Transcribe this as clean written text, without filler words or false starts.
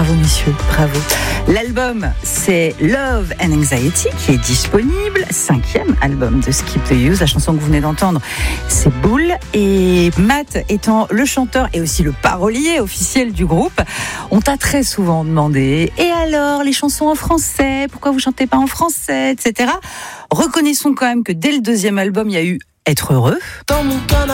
Bravo messieurs, bravo. L'album, c'est Love and Anxiety qui est disponible, 5e album de Skip the Use. La chanson que vous venez d'entendre, c'est Bull. Et Matt étant le chanteur et aussi le parolier officiel du groupe, on t'a très souvent demandé « Et alors, les chansons en français, pourquoi vous chantez pas en français ?» etc. Reconnaissons quand même que dès le 2e album, il y a eu « Être heureux ». Dans mon canapé.